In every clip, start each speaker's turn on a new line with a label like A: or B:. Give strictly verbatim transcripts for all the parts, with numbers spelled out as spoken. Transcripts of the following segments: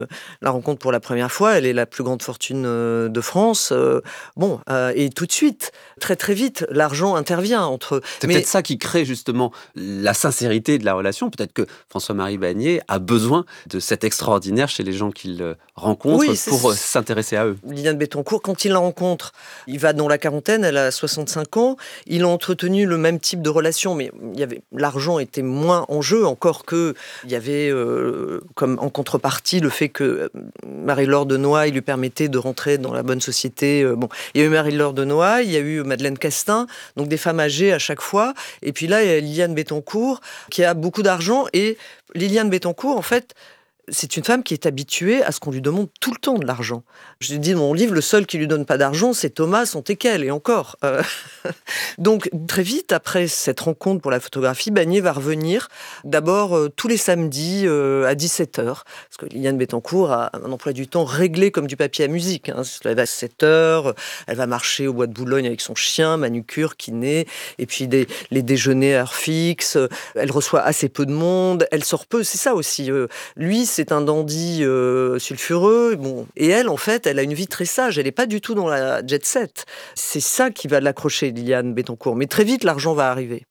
A: la rencontre pour la première fois, elle est la plus grande fortune euh, de France. Euh, bon, euh, et tout de suite, très très vite, l'argent intervient entre...
B: C'est
A: Mais...
B: peut-être ça qui crée justement la sincérité de la relation. Peut-être que François-Marie Bagné a besoin de cet extraordinaire chez les gens qu'il rencontre
A: Oui,
B: pour s'intéresser à eux.
A: Liliane Bettencourt, quand il la rencontre, il va dans la quarantaine, elle a soixante-cinq ans, il a entretenu le même type de relation, mais il y avait, l'argent était moins en jeu, encore que il y avait euh, comme en contrepartie le fait que Marie-Laure de Noailles lui permettait de rentrer dans la bonne société. Euh, bon, il y a eu Marie-Laure de Noailles, il y a eu Madeleine Castin, donc des femmes âgées à chaque fois, et puis là, il y a Liliane Bettencourt qui a beaucoup d'argent, et Liliane Bettencourt, en fait, c'est une femme qui est habituée à ce qu'on lui demande tout le temps de l'argent. Je dis dans mon livre, le seul qui lui donne pas d'argent, c'est Thomas, son teckel, et encore. Euh... Donc, très vite, après cette rencontre pour la photographie, Bagné va revenir d'abord euh, tous les samedis euh, à dix-sept heures. Parce que Liliane Bettencourt a un emploi du temps réglé comme du papier à musique. Hein. Elle va à sept heures, elle va marcher au bois de Boulogne avec son chien, manucure, kiné, et puis des, les déjeuners à heure fixe. Elle reçoit assez peu de monde, elle sort peu, c'est ça aussi. Euh, lui, c'est un dandy euh, sulfureux. Bon. Et elle, en fait, elle a une vie très sage. Elle n'est pas du tout dans la jet set. C'est ça qui va l'accrocher, Liliane Bettencourt. Mais très vite, l'argent va arriver.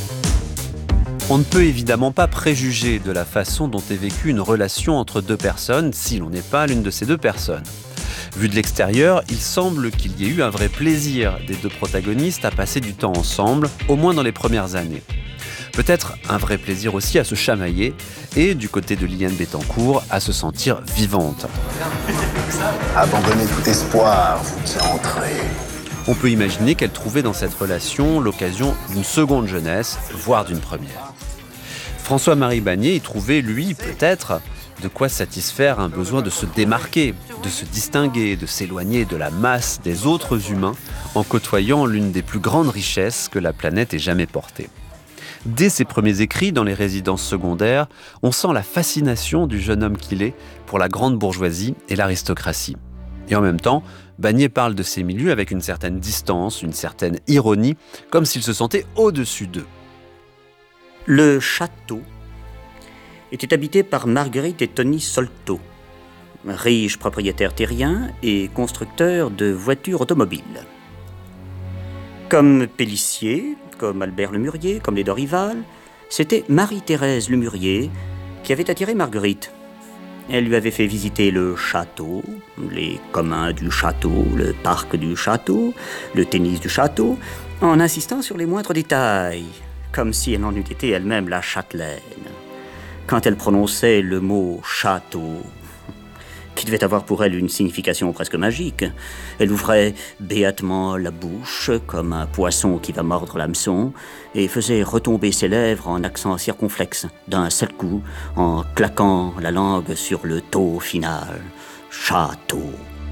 B: On ne peut évidemment pas préjuger de la façon dont est vécue une relation entre deux personnes si l'on n'est pas l'une de ces deux personnes. Vu de l'extérieur, il semble qu'il y ait eu un vrai plaisir des deux protagonistes à passer du temps ensemble, au moins dans les premières années. Peut-être un vrai plaisir aussi à se chamailler et, du côté de Liliane Bettencourt, à se sentir vivante.
C: Abandonnez tout espoir, vous qui entrez.
B: On peut imaginer qu'elle trouvait dans cette relation l'occasion d'une seconde jeunesse, voire d'une première. François-Marie Bagné y trouvait, lui, peut-être, de quoi satisfaire un besoin de se démarquer, de se distinguer, de s'éloigner de la masse des autres humains en côtoyant l'une des plus grandes richesses que la planète ait jamais portée. Dès ses premiers écrits dans les résidences secondaires, on sent la fascination du jeune homme qu'il est pour la grande bourgeoisie et l'aristocratie. Et en même temps, Bagné parle de ces milieux avec une certaine distance, une certaine ironie, comme s'il se sentait au-dessus d'eux.
D: Le château était habité par Marguerite et Tony Solto, riches propriétaires terriens et constructeurs de voitures automobiles. Comme Pélissier, comme Albert Lemurier, comme les Dorival, c'était Marie-Thérèse Lemurier qui avait attiré Marguerite. Elle lui avait fait visiter le château, les communs du château, le parc du château, le tennis du château, en insistant sur les moindres détails, comme si elle en eût été elle-même la châtelaine. Quand elle prononçait le mot « château », qui devait avoir pour elle une signification presque magique, elle ouvrait béatement la bouche, comme un poisson qui va mordre l'hameçon, et faisait retomber ses lèvres en accent circonflexe, d'un seul coup, en claquant la langue sur le tau final. Château.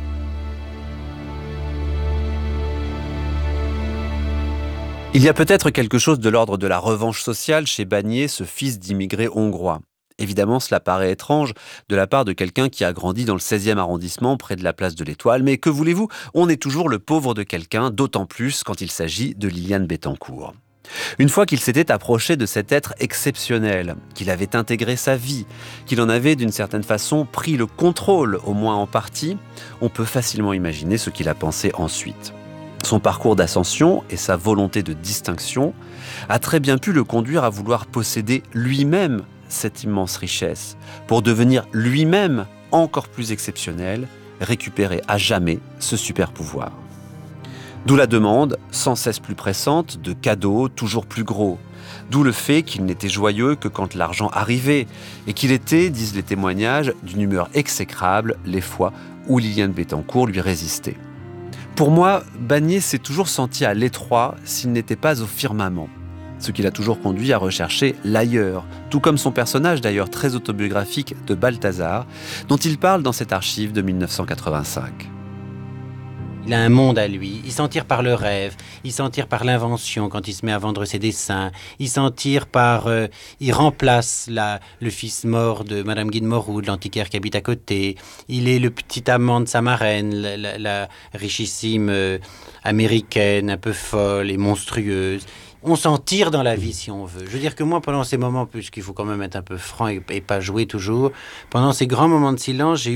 B: Il y a peut-être quelque chose de l'ordre de la revanche sociale chez Bagné, ce fils d'immigrés hongrois. Évidemment, cela paraît étrange de la part de quelqu'un qui a grandi dans le seizième arrondissement, près de la place de l'Étoile. Mais que voulez-vous, on est toujours le pauvre de quelqu'un, d'autant plus quand il s'agit de Liliane Bettencourt. Une fois qu'il s'était approché de cet être exceptionnel, qu'il avait intégré sa vie, qu'il en avait d'une certaine façon pris le contrôle, au moins en partie, on peut facilement imaginer ce qu'il a pensé ensuite. Son parcours d'ascension et sa volonté de distinction a très bien pu le conduire à vouloir posséder lui-même cette immense richesse, pour devenir lui-même encore plus exceptionnel, récupérer à jamais ce super pouvoir. D'où la demande, sans cesse plus pressante, de cadeaux toujours plus gros. D'où le fait qu'il n'était joyeux que quand l'argent arrivait, et qu'il était, disent les témoignages, d'une humeur exécrable les fois où Liliane Bettencourt lui résistait. Pour moi, Bagné s'est toujours senti à l'étroit s'il n'était pas au firmament. Ce qui l'a toujours conduit à rechercher l'ailleurs, tout comme son personnage d'ailleurs très autobiographique de Balthazar, dont il parle dans cette archive de mille neuf cent quatre-vingt-cinq.
E: Il a un monde à lui, il s'en tire par le rêve, il s'en tire par l'invention quand il se met à vendre ses dessins, il s'en tire par... Euh, il remplace la, le fils mort de Madame Guy de Moreau, de l'antiquaire qui habite à côté, il est le petit amant de sa marraine, la, la, la richissime euh, américaine, un peu folle et monstrueuse. On s'en tire dans la vie si on veut. Je veux dire que moi, pendant ces moments, puisqu'il faut quand même être un peu franc et, et pas jouer toujours, pendant ces grands moments de silence, j'ai eu